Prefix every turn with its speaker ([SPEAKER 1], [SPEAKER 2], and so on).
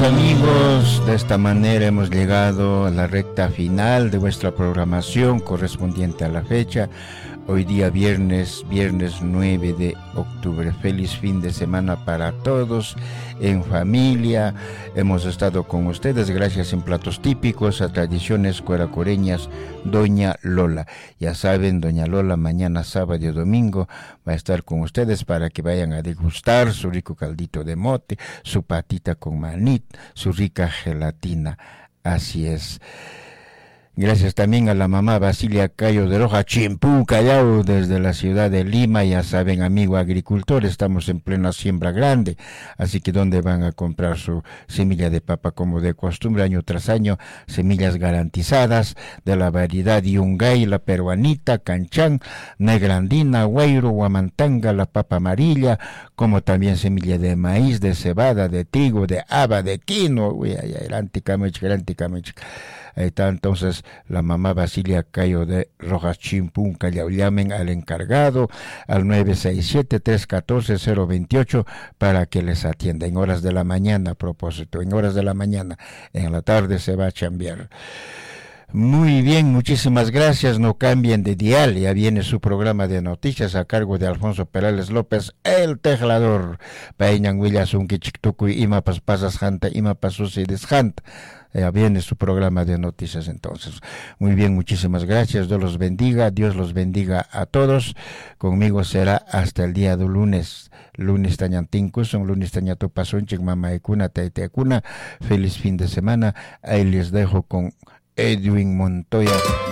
[SPEAKER 1] amigos, de esta manera hemos llegado a la recta final de vuestra programación correspondiente a la fecha. Hoy día viernes 9 de octubre. Feliz fin de semana para todos, en familia. Hemos estado con ustedes gracias en platos típicos a tradiciones cueracoreñas, Doña Lola. Ya saben, Doña Lola mañana sábado y domingo va a estar con ustedes para que vayan a degustar su rico caldito de mote, su patita con manit, su rica gelatina. Así es. Gracias también a la mamá Basilia Cayo de Roja, Chimpú, Callao, desde la ciudad de Lima. Ya saben, amigo agricultor, estamos en plena siembra grande, así que ¿dónde van a comprar su semilla de papa? Como de costumbre, año tras año, semillas garantizadas de la variedad Yungay, la peruanita, Canchán, Negrandina, Guairo, Huamantanga, la papa amarilla, como también semilla de maíz, de cebada, de trigo, de haba, de quino. Uy, ay, ay, el anticamech. Ahí está entonces la mamá Basilia Cayo de Rojas Chimpún, Callao. Llamen al encargado al 967-314-028 para que les atienda en horas de la mañana. A propósito, en horas de la mañana, en la tarde se va a chambear. Muy bien, muchísimas gracias. No cambien de dial, ya viene su programa de noticias a cargo de Alfonso Perales López, el tejlador. Paeñan Willas Unkichiktukuy, Ima Pasas Janta, Ima Pasusi Desjanta. Ya viene su programa de noticias entonces. Muy bien, muchísimas gracias. Dios los bendiga a todos. Conmigo será hasta el día de lunes. Lunes tañantincuson, lunes tañatupasunchik, mamaekuna, taiteakuna. Feliz fin de semana. Ahí les dejo con Edwin Montoya.